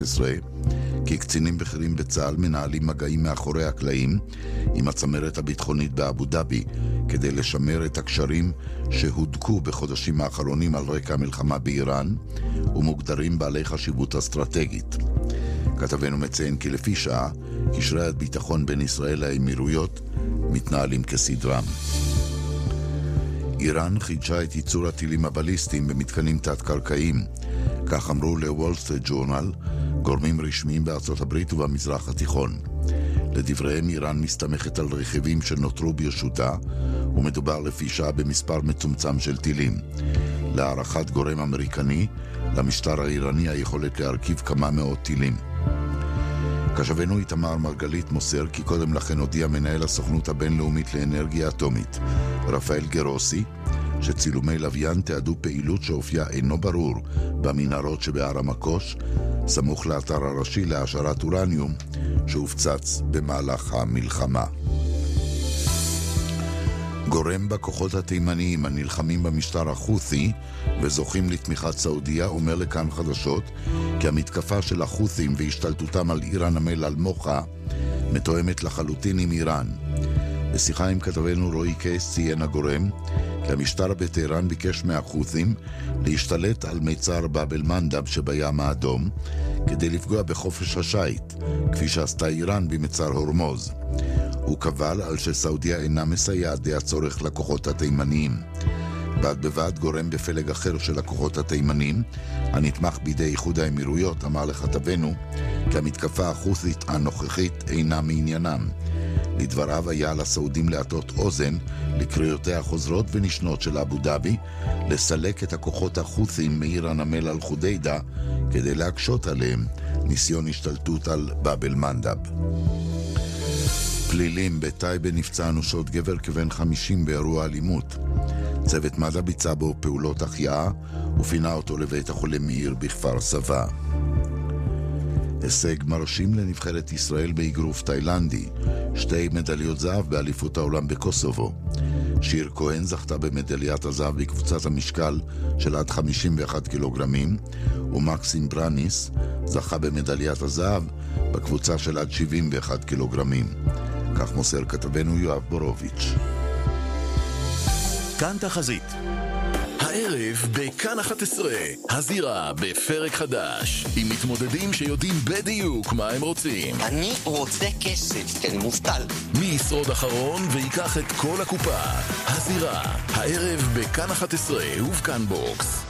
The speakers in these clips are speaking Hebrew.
כי קצינים בכירים בצה"ל מנהלים מגעים מאחורי הקלעים עם הצמרת הביטחונית באבו דאבי כדי לשמר את הקשרים שהודקו בחודשים האחרונים על רקע המלחמה באיראן ומוגדרים בעלי חשיבות אסטרטגית. כתבנו מציין כי לפי שעה קשרי הביטחון בין ישראל לאמירויות מתנהלים כסדרם. איראן חידשה את ייצור הטילים הבליסטיים במתקנים תת-קרקעיים, כך אמרו לוול סטריט ג'ורנל גורמים רשמיים בארצות הברית ובמזרח התיכון. לדבריהם איראן מסתמכת על רכיבים שנותרו ברשותה, ומדובר לפי שעה במספר מצומצם של טילים. להערכת גורם אמריקני, למשטר האיראני היכולת להרכיב כמה מאות טילים. כתבנו איתמר מרגלית מוסר כי קודם לכן הודיע מנהל הסוכנות הבינלאומית לאנרגיה אטומית, רפאל גרוסי, שצילומי לוויין תיעדו פעילות שאופייה אינו ברור במנהרות שבהר המקוש, סמוך לאתר הראשי להעשרת אורניום שהופצץ במהלך המלחמה. גורם בכוחות התימניים הנלחמים במשטר החות'י וזוכים לתמיכת סעודיה אומר לכאן חדשות כי המתקפה של החות'ים והשתלטותם על עיר הנמל אל-מוחה מתואמת לחלוטין עם איראן. בשיחה עם כתבנו רועי קייס ציין הגורם כי המשטר בטהרן ביקש מהחות'ים להשתלט על מיצר באב אל-מנדב שבים האדום כדי לפגוע בחופש השייט, כפי שעשתה איראן במצר הורמוז. הוא קבל על שסעודיה אינה מסייעת די הצורך לכוחות התימניים. בד בבד גורם בפלג אחר של הכוחות התימניים, הנתמך בידי איחוד האמירויות, אמר לכתבנו כי המתקפה החות'ית הנוכחית אינה מעניינם. לדבריו היה על הסעודים להטות אוזן לקריאותיה החוזרות ונשנות של אבו דאבי לסלק את הכוחות החות'ים מעיר הנמל אל חודיידה כדי להקשות עליהם ניסיון השתלטות על באב אל-מנדב. פלילים בטייבה נפצע אנושות גבר כבן 50 באירוע אלימות. צוות מד"א ביצע בו פעולות החייאה ופינה אותו לבית החולים מאיר בכפר סבא. הישג מרשים לנבחרת ישראל באגרוף תאילנדי, 2 מדליות זהב באליפות העולם בקוסובו. שיר כהן זכתה במדליית הזהב בקבוצת המשקל של עד 51 קילוגרמים, ומקסים ברניס זכה במדליית הזהב בקבוצה של עד 71 קילוגרמים. כך מוסר כתבנו יואב בורוביץ'. כאן תחזית. הערב בכאן 11, הזירה בפרק חדש, עם מתמודדים שיודעים בדיוק מה הם רוצים. אני רוצה כסף, כי אני מובטל. מי ישרוד אחרון ויקח את כל הקופה. הזירה, הערב בכאן 11 ובכאן בוקס.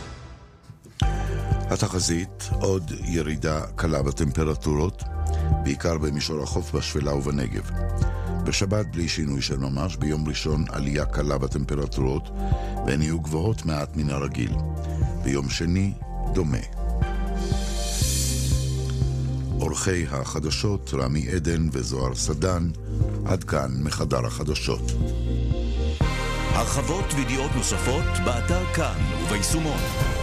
התחזית, עוד ירידה קלה בטמפרטורות, בעיקר במישור החוף בשפלה ובנגב. בשבת בלי שינוי של ממש, ביום ראשון עלייה קלה בטמפרטורות והן יהיו גבוהות מעט מן הרגיל. ביום שני דומה. עורכי החדשות רמי עדן וזוהר סדן, עד כאן מחדר החדשות. הרחבות וידיעות נוספות באתר כאן וביישומון.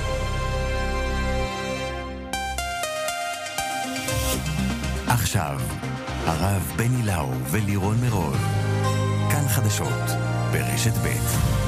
עכשיו הרב בני לאו ולירון מרוז, כאן חדשות ברשת ב'.